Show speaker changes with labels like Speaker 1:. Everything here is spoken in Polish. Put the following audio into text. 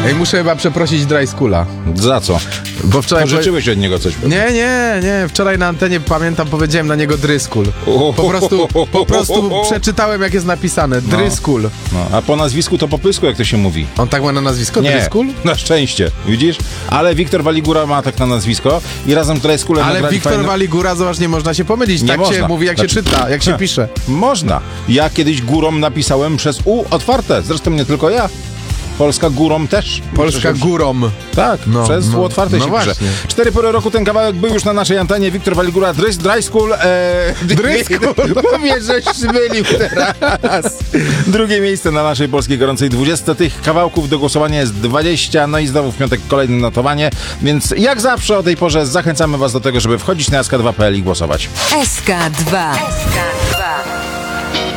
Speaker 1: Ej, muszę chyba przeprosić Dry Schoola.
Speaker 2: Za co?
Speaker 1: Bo wczoraj...
Speaker 2: Pożyczyłeś od niego coś?
Speaker 1: Nie. Wczoraj na antenie, pamiętam, powiedziałem na niego Dry School. Po prostu przeczytałem, jak jest napisane. Dry School.
Speaker 2: No, a po nazwisku to po pysku, jak to się mówi.
Speaker 1: On tak ma na nazwisko?
Speaker 2: Nie,
Speaker 1: Dry School?
Speaker 2: na szczęście, widzisz? Ale Wiktor Waligura ma tak na nazwisko i razem Dry Schoolem
Speaker 1: Ale
Speaker 2: nagrali
Speaker 1: Wiktor
Speaker 2: fajne...
Speaker 1: Waligura, zobacz, nie można się pomylić.
Speaker 2: Nie
Speaker 1: Tak
Speaker 2: można.
Speaker 1: się mówi, jak się czyta, jak się pisze.
Speaker 2: Można. Ja kiedyś górą napisałem przez U otwarte. Zresztą nie tylko ja. Polska górą też.
Speaker 1: Polska górą.
Speaker 2: Tak, przez U otwarte się
Speaker 1: właśnie.
Speaker 2: pisze. 4 pory roku ten kawałek był już na naszej antenie. Wiktor Waligura, Dry School.
Speaker 1: Dry School.
Speaker 2: Mówię, żeś mylił teraz. Drugie miejsce na naszej polskiej gorącej 20. Tych kawałków do głosowania jest 20. No i znowu w piątek kolejne notowanie. Więc jak zawsze o tej porze zachęcamy was do tego, żeby wchodzić na sk2.pl i głosować.
Speaker 3: SK2.